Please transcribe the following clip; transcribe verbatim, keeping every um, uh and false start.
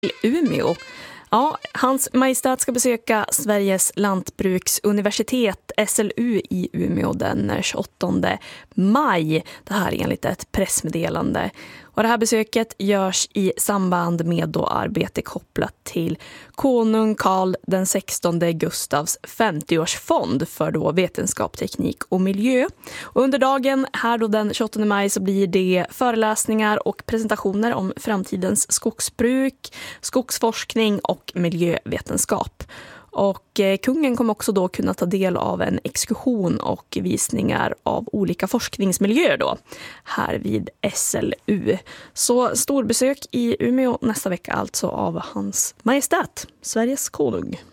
Umeå. Ja, hans majestät ska besöka Sveriges lantbruksuniversitet S L U i Umeå den tjugoåttonde maj. Det här är enligt ett pressmeddelande. Och det här besöket görs i samband med då arbete kopplat till konung Karl den sextonde Gustavs femtioårsfond för då vetenskap, teknik och miljö. Och under dagen här då den tjugoåttonde maj så blir det föreläsningar och presentationer om framtidens skogsbruk, skogsforskning och miljövetenskap. Och eh, kungen kommer också då kunna ta del av en exkursion och visningar av olika forskningsmiljöer då här vid S L U. Så storbesök i Umeå nästa vecka alltså av hans majestät, Sveriges konung.